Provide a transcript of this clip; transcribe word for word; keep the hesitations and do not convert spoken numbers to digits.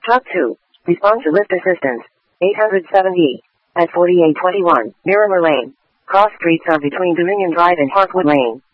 Top two. Respond to lift assistance. eight seventy. At forty-eight twenty-one, Miramar Lane. Cross streets are between Dominion Drive and Parkwood Lane.